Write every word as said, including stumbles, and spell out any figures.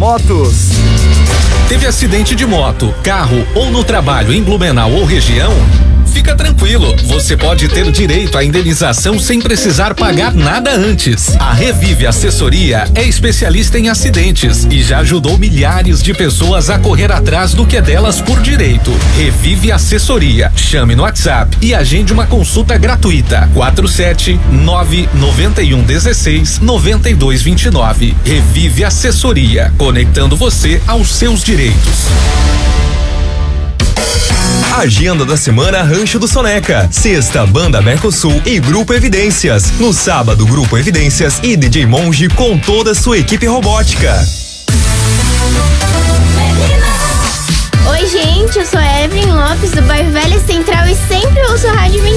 Motos. Teve acidente de moto, carro ou no trabalho em Blumenau ou região? Fica tranquilo, você pode ter direito à indenização sem precisar pagar nada antes. A Revive Assessoria é especialista em acidentes e já ajudou milhares de pessoas a correr atrás do que é delas por direito. Revive Assessoria. Chame no WhatsApp e agende uma consulta gratuita. quatro sete nove nove um um seis nove dois dois nove. Revive Assessoria, conectando você aos seus direitos. Agenda da semana Rancho do Soneca. Sexta, Banda Mercosul e Grupo Evidências. No sábado, Grupo Evidências e D J Monge com toda a sua equipe robótica. Oi, gente, eu sou Evelyn Lopes do bairro Velha Central e sempre ouço rádio